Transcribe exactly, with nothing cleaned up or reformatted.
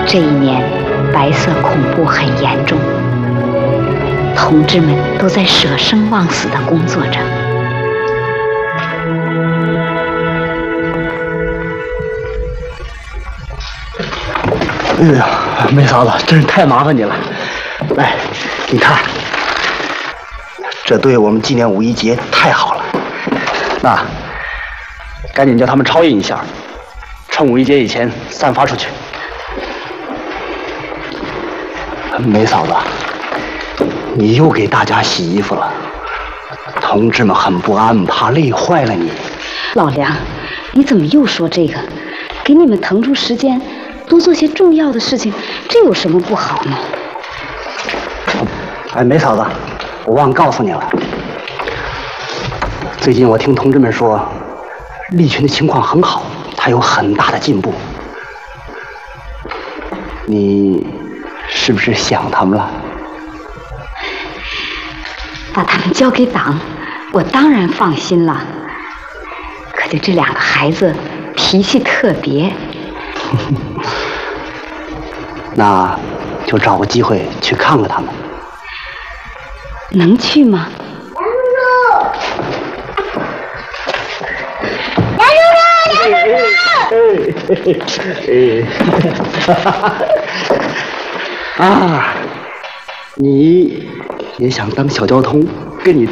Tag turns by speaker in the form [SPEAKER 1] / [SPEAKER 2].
[SPEAKER 1] 这一年白色恐怖很严重，同志们都在舍生忘死地工作着。
[SPEAKER 2] 哎呀，梅嫂子，真是太麻烦你了。来，你看，这对我们纪念五一节太好了。那，赶紧叫他们抄印一下，趁五一节以前散发出去。梅嫂子，你又给大家洗衣服了，同志们很不安，怕累坏了你。
[SPEAKER 1] 老梁，你怎么又说这个？给你们腾出时间，多做些重要的事情，这有什么不好呢？
[SPEAKER 2] 哎，梅嫂子，我忘告诉你了，最近我听同志们说，利群的情况很好，他有很大的进步。你是不是想他们了？
[SPEAKER 1] 把他们交给党，我当然放心了。可就这两个孩子脾气特别，
[SPEAKER 2] 那就找个机会去看看他们。
[SPEAKER 1] 能去吗？
[SPEAKER 3] 杨叔叔，杨叔叔，
[SPEAKER 2] 啊，你也想当小交通，跟你